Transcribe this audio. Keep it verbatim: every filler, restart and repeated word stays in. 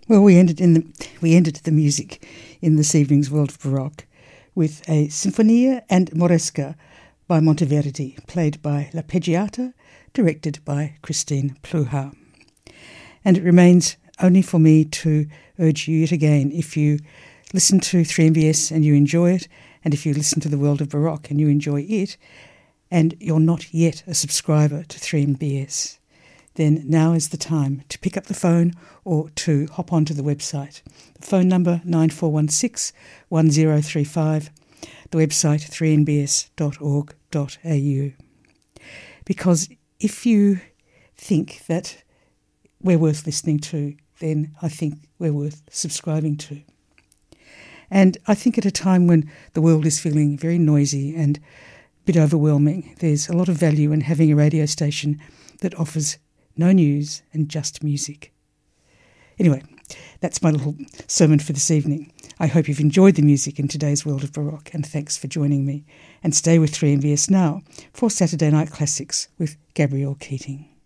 Well, we ended in the we ended the music in this evening's World of Baroque with a Sinfonia and Moresca by Monteverdi, played by L'Arpeggiata, directed by Christine Pluhar. And it remains only for me to urge you yet again, if you listen to three M B S and you enjoy it, and if you listen to the World of Baroque and you enjoy it, and you're not yet a subscriber to three M B S, then now is the time to pick up the phone or to hop onto the website. The phone number nine four one six, one zero three five, the website three n b s dot org dot a u. Because if you think that we're worth listening to, then I think we're worth subscribing to. And I think at a time when the world is feeling very noisy and a bit overwhelming, there's a lot of value in having a radio station that offers no news and just music. Anyway, that's my little sermon for this evening. I hope you've enjoyed the music in today's World of Baroque, and thanks for joining me. And stay with three M B S now for Saturday Night Classics with Gabrielle Keating.